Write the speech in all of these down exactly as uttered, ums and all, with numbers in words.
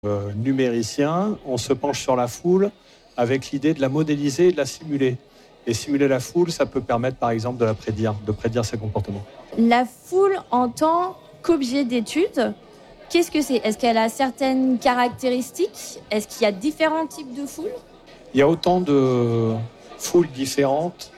Euh, numéricien, on se penche sur la foule avec l'idée de la modéliser et de la simuler. Et simuler la foule, ça peut permettre par exemple de la prédire, de prédire ses comportements. La foule en tant qu'objet d'étude, qu'est-ce que c'est ? Est-ce qu'elle a certaines caractéristiques ? Est-ce qu'il y a différents types de foules ? Il y a autant de foules différentes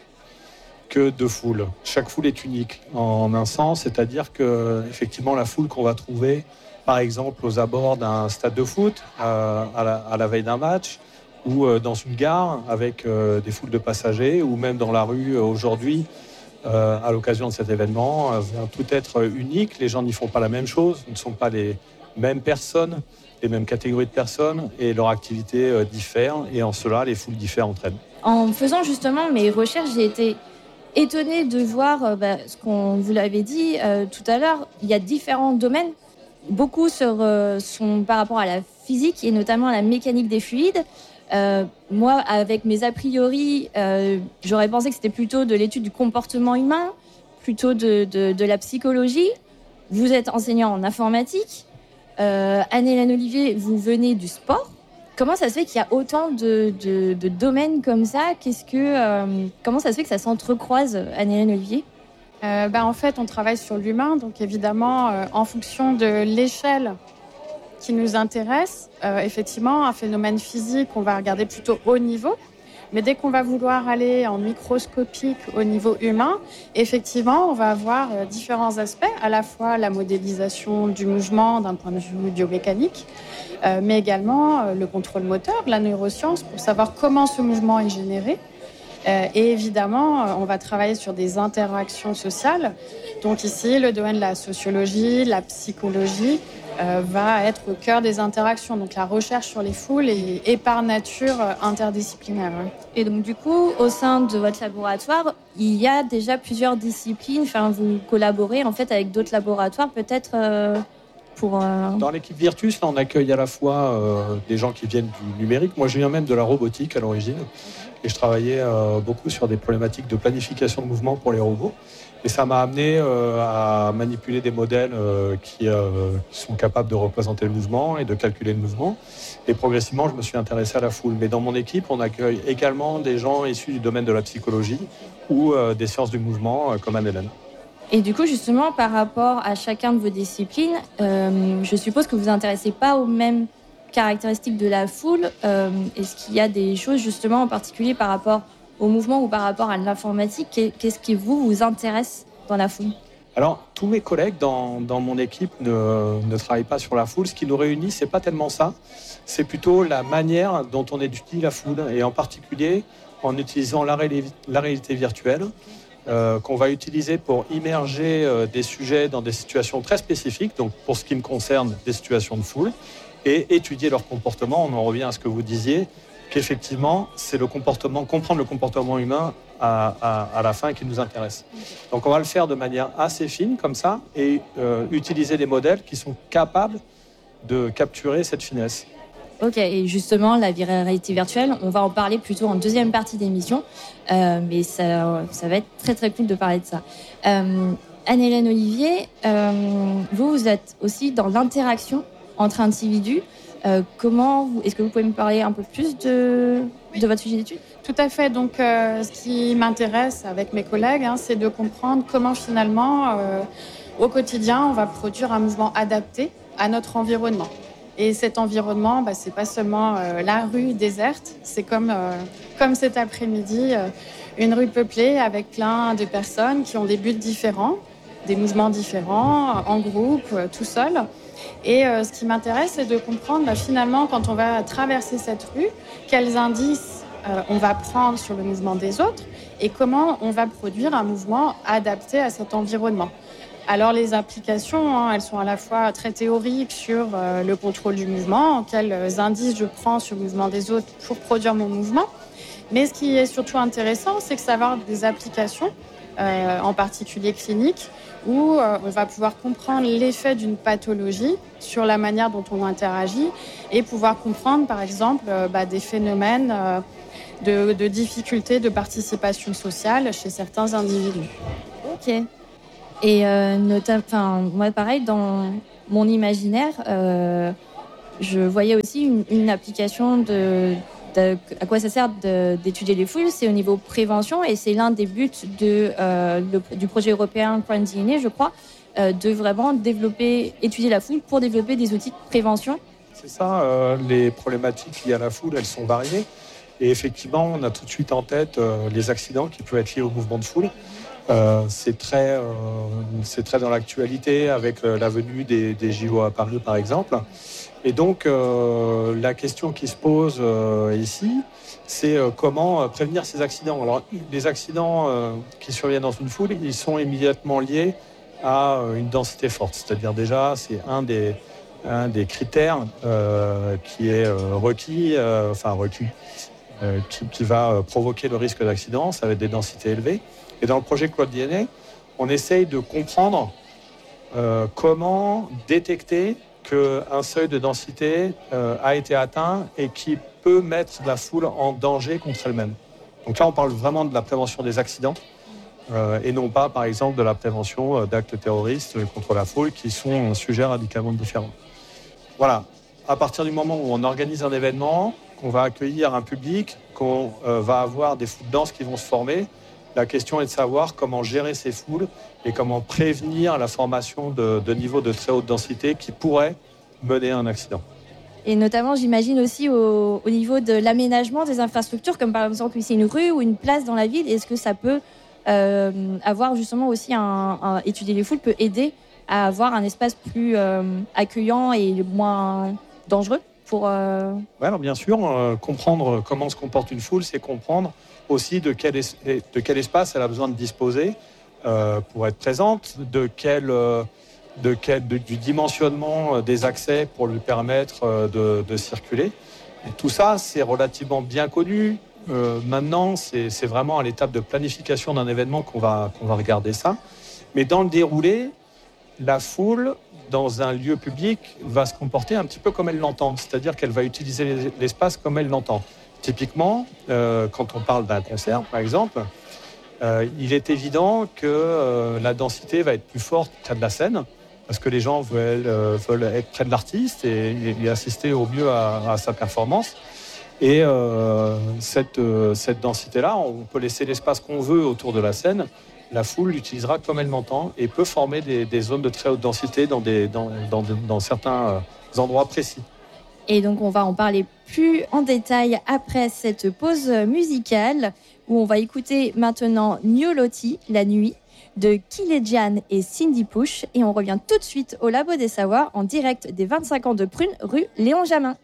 que de foules. Chaque foule est unique en un sens, c'est-à-dire que effectivement la foule qu'on va trouver par exemple aux abords d'un stade de foot, euh, à, la, à la veille d'un match, ou euh, dans une gare avec euh, des foules de passagers, ou même dans la rue euh, aujourd'hui, euh, à l'occasion de cet événement, euh, vont tout être unique. Les gens n'y font pas la même chose, ne sont pas les mêmes personnes, les mêmes catégories de personnes, et leur activité euh, diffère, et en cela, les foules diffèrent entre elles. En faisant justement mes recherches, j'ai été étonnée de voir euh, bah, ce qu'on vous l'avait dit euh, tout à l'heure. Il y a différents domaines. Beaucoup sur, euh, sont par rapport à la physique et notamment à la mécanique des fluides. Euh, moi, avec mes a priori, euh, j'aurais pensé que c'était plutôt de l'étude du comportement humain, plutôt de, de, de la psychologie. Vous êtes enseignant en informatique. Euh, Anne-Hélène Olivier, vous venez du sport. Comment ça se fait qu'il y a autant de, de, de domaines comme ça ? Qu'est-ce que, euh, comment ça se fait que ça s'entrecroise, Anne-Hélène Olivier ? Euh, bah, en fait, on travaille sur l'humain, donc évidemment, euh, en fonction de l'échelle qui nous intéresse, euh, effectivement, un phénomène physique, on va regarder plutôt haut niveau. Mais dès qu'on va vouloir aller en microscopique au niveau humain, effectivement, on va avoir euh, différents aspects, à la fois la modélisation du mouvement d'un point de vue biomécanique, euh, mais également euh, le contrôle moteur, la neuroscience, pour savoir comment ce mouvement est généré. Euh, et évidemment, euh, on va travailler sur des interactions sociales. Donc ici, le domaine de la sociologie, la psychologie euh, va être au cœur des interactions. Donc la recherche sur les foules est, est par nature euh, interdisciplinaire. Ouais. Et donc du coup, au sein de votre laboratoire, il y a déjà plusieurs disciplines. Enfin, vous collaborez en fait avec d'autres laboratoires, peut-être euh, pour. Euh... Dans l'équipe Virtus, là, on accueille à la fois euh, des gens qui viennent du numérique. Moi, je viens même de la robotique à l'origine. Et je travaillais euh, beaucoup sur des problématiques de planification de mouvement pour les robots. Et ça m'a amené euh, à manipuler des modèles euh, qui, euh, qui sont capables de représenter le mouvement et de calculer le mouvement. Et progressivement, je me suis intéressé à la foule. Mais dans mon équipe, on accueille également des gens issus du domaine de la psychologie ou euh, des sciences du mouvement, euh, comme Anne-Hélène. Et du coup, justement, par rapport à chacun de vos disciplines, euh, je suppose que vous vous intéressez pas aux mêmes caractéristiques de la foule. Euh, est-ce qu'il y a des choses justement en particulier par rapport au mouvement ou par rapport à l'informatique ? Qu'est-ce qui vous, vous intéresse dans la foule ? Alors, tous mes collègues dans, dans mon équipe ne, ne travaillent pas sur la foule. Ce qui nous réunit, c'est pas tellement ça. C'est plutôt la manière dont on étudie la foule, et en particulier en utilisant la, ré- la réalité virtuelle, euh, qu'on va utiliser pour immerger euh, des sujets dans des situations très spécifiques, donc pour ce qui me concerne, des situations de foule, et étudier leur comportement. On en revient à ce que vous disiez, qu'effectivement, c'est le comportement, comprendre le comportement humain à, à, à la fin qui nous intéresse. Donc on va le faire de manière assez fine, comme ça, et euh, utiliser des modèles qui sont capables de capturer cette finesse. Ok, et justement, la réalité virtuelle, on va en parler plutôt en deuxième partie d'émission, euh, mais ça, ça va être très très cool de parler de ça. Euh, Anne-Hélène Olivier, euh, vous, vous êtes aussi dans l'interaction entre individus. Euh, comment vous, est-ce que vous pouvez me parler un peu plus de, de votre sujet d'étude ? Tout à fait. Donc, euh, ce qui m'intéresse avec mes collègues, hein, c'est de comprendre comment finalement, euh, au quotidien, on va produire un mouvement adapté à notre environnement. Et cet environnement, bah, c'est pas seulement euh, la rue déserte, c'est comme, euh, comme cet après-midi, euh, une rue peuplée avec plein de personnes qui ont des buts différents, des mouvements différents, en groupe, euh, tout seul. Et euh, ce qui m'intéresse, c'est de comprendre bah, finalement, quand on va traverser cette rue, quels indices euh, on va prendre sur le mouvement des autres et comment on va produire un mouvement adapté à cet environnement. Alors les applications, hein, elles sont à la fois très théoriques sur euh, le contrôle du mouvement, quels indices je prends sur le mouvement des autres pour produire mon mouvement. Mais ce qui est surtout intéressant, c'est que ça va avoir des applications, euh, en particulier cliniques, où euh, on va pouvoir comprendre l'effet d'une pathologie sur la manière dont on interagit et pouvoir comprendre, par exemple, euh, bah, des phénomènes euh, de, de difficultés de participation sociale chez certains individus. Ok. Et euh, notamment, enfin, moi, pareil, dans mon imaginaire, euh, je voyais aussi une, une application de, de, à quoi ça sert de, d'étudier les foules, c'est au niveau prévention et c'est l'un des buts de, euh, le, du projet européen Crime D N A, je crois, euh, de vraiment développer, étudier la foule pour développer des outils de prévention. C'est ça, euh, les problématiques liées à la foule, elles sont variées. Et effectivement, on a tout de suite en tête euh, les accidents qui peuvent être liés au mouvement de foule. Euh, c'est, très, euh, c'est très dans l'actualité avec la venue des, des J O à Paris, par exemple. Et donc, euh, la question qui se pose euh, ici, c'est euh, comment prévenir ces accidents. Alors, les accidents euh, qui surviennent dans une foule, ils sont immédiatement liés à une densité forte. C'est-à-dire déjà, c'est un des, un des critères euh, qui est euh, requis, euh, enfin requis, euh, qui, qui va provoquer le risque d'accident, ça va être des densités élevées. Et dans le projet Cloud D N A, on essaye de comprendre euh, comment détecter qu'un seuil de densité euh, a été atteint et qui peut mettre la foule en danger contre elle-même. Donc là, on parle vraiment de la prévention des accidents euh, et non pas, par exemple, de la prévention euh, d'actes terroristes contre la foule qui sont un sujet radicalement différent. Voilà. À partir du moment où on organise un événement, qu'on va accueillir un public, qu'on euh, va avoir des foules denses qui vont se former, la question est de savoir comment gérer ces foules et comment prévenir la formation de, de niveaux de très haute densité qui pourraient mener à un accident. Et notamment, j'imagine aussi au, au niveau de l'aménagement des infrastructures, comme par exemple ici une rue ou une place dans la ville. Est-ce que ça peut euh, avoir justement aussi un, un... étudier les foules peut aider à avoir un espace plus euh, accueillant et moins dangereux pour... Euh... Ouais, alors bien sûr, euh, comprendre comment se comporte une foule, c'est comprendre aussi de quel, es- de quel espace elle a besoin de disposer euh, pour être présente, de quel, euh, de quel, de, du dimensionnement des accès pour lui permettre euh, de, de circuler. Et tout ça, c'est relativement bien connu. Euh, maintenant, c'est, c'est vraiment à l'étape de planification d'un événement qu'on va, qu'on va regarder ça. Mais dans le déroulé, la foule, dans un lieu public, va se comporter un petit peu comme elle l'entend, c'est-à-dire qu'elle va utiliser l'espace comme elle l'entend. Typiquement, euh, quand on parle d'un concert, par exemple, euh, il est évident que euh, la densité va être plus forte près de la scène, parce que les gens veulent, euh, veulent être près de l'artiste et, et assister au mieux à, à sa performance. Et euh, cette, euh, cette densité-là, on peut laisser l'espace qu'on veut autour de la scène. La foule l'utilisera comme elle l'entend et peut former des, des zones de très haute densité dans, des, dans, dans, dans certains euh, endroits précis. Et donc, on va en parler plus en détail après cette pause musicale où on va écouter maintenant Gnolotti, La Nuit, de Kilejan et Cindy Push. Et on revient tout de suite au Labo des Savoirs en direct des vingt-cinq ans de Prune, rue Léon Jamin.